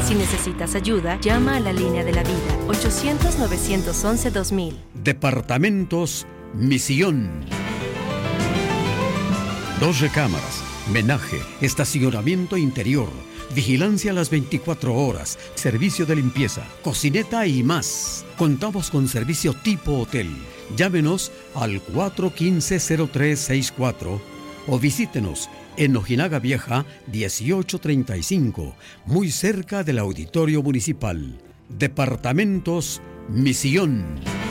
Si necesitas ayuda, llama a la línea de la vida, 800-911-2000. Departamentos Misión. 2 recámaras, menaje, estacionamiento interior, vigilancia a las 24 horas, servicio de limpieza, cocineta y más. Contamos con servicio tipo hotel. Llámenos al 415-0364 o visítenos en Ojinaga Vieja 1835, muy cerca del Auditorio Municipal. Departamentos Misión.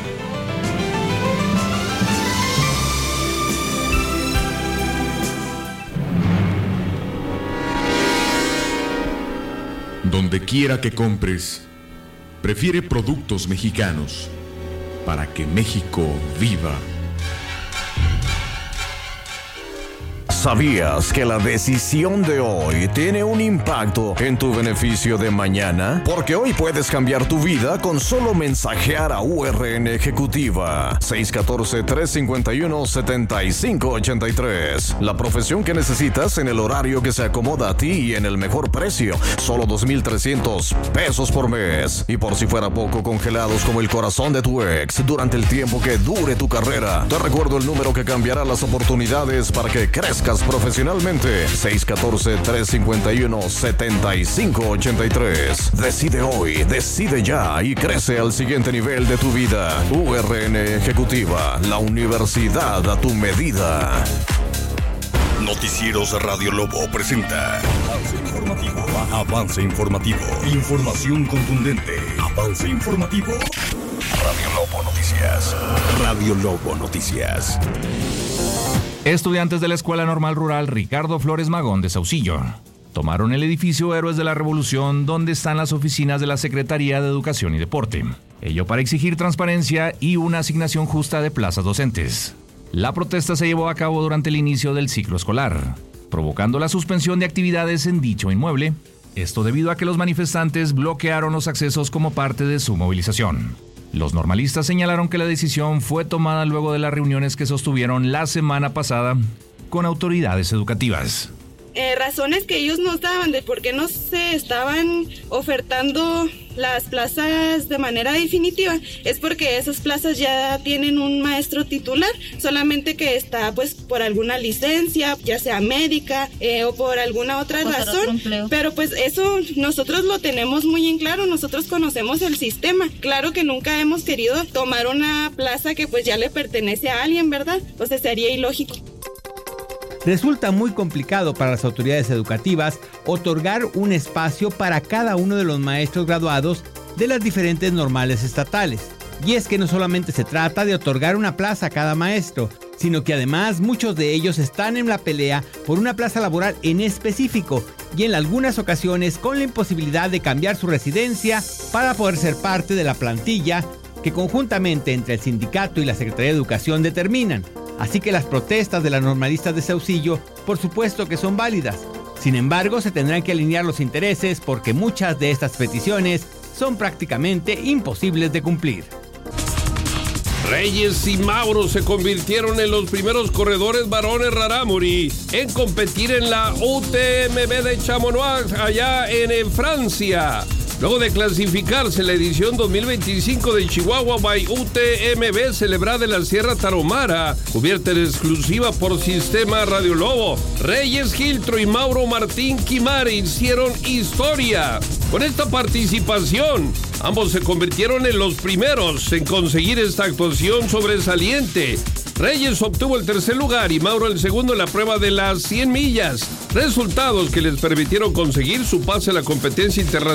Donde quiera que compres, prefiere productos mexicanos para que México viva. ¿Sabías que la decisión de hoy tiene un impacto en tu beneficio de mañana? Porque hoy puedes cambiar tu vida con solo mensajear a URN Ejecutiva 614-351-7583. La profesión que necesitas en el horario que se acomoda a ti y en el mejor precio. Solo 2,300 pesos por mes. Y por si fuera poco, congelados como el corazón de tu ex durante el tiempo que dure tu carrera. Te recuerdo el número que cambiará las oportunidades para que crezcas profesionalmente. 614-351-7583. Decide hoy, decide ya y crece al siguiente nivel de tu vida. URN Ejecutiva, la universidad a tu medida. Noticieros Radio Lobo presenta Avance Informativo. Avance Informativo. Información contundente. Avance Informativo. Radio Lobo Noticias. Radio Lobo Noticias. Estudiantes de la Escuela Normal Rural Ricardo Flores Magón de Saucillo tomaron el edificio Héroes de la Revolución, donde están las oficinas de la Secretaría de Educación y Deporte. Ello para exigir transparencia y una asignación justa de plazas docentes. La protesta se llevó a cabo durante el inicio del ciclo escolar, provocando la suspensión de actividades en dicho inmueble. Esto debido a que los manifestantes bloquearon los accesos como parte de su movilización. Los normalistas señalaron que la decisión fue tomada luego de las reuniones que sostuvieron la semana pasada con autoridades educativas. Razones que ellos nos daban de por qué no se estaban ofertando las plazas de manera definitiva es porque esas plazas ya tienen un maestro titular, solamente que está pues por alguna licencia, ya sea médica o por alguna otra razón, pero pues eso nosotros lo tenemos muy en claro, nosotros conocemos el sistema, claro que nunca hemos querido tomar una plaza que pues ya le pertenece a alguien, ¿verdad? O sea, sería ilógico. Resulta muy complicado para las autoridades educativas otorgar un espacio para cada uno de los maestros graduados de las diferentes normales estatales. Y es que no solamente se trata de otorgar una plaza a cada maestro, sino que además muchos de ellos están en la pelea por una plaza laboral en específico y en algunas ocasiones con la imposibilidad de cambiar su residencia para poder ser parte de la plantilla que conjuntamente entre el sindicato y la Secretaría de Educación determinan. Así que las protestas de las normalistas de Saucillo, por supuesto que son válidas. Sin embargo, se tendrán que alinear los intereses porque muchas de estas peticiones son prácticamente imposibles de cumplir. Reyes y Mauro se convirtieron en los primeros corredores varones rarámuri en competir en la UTMB de Chamonix, allá en Francia. Luego de clasificarse en la edición 2025 de Chihuahua by UTMB celebrada en la Sierra Tarahumara, cubierta en exclusiva por Sistema Radio Lobo, Reyes Giltro y Mauro Martín Quimare hicieron historia. Con esta participación, ambos se convirtieron en los primeros en conseguir esta actuación sobresaliente. Reyes obtuvo el tercer lugar y Mauro el segundo en la prueba de las 100 millas, resultados que les permitieron conseguir su pase a la competencia internacional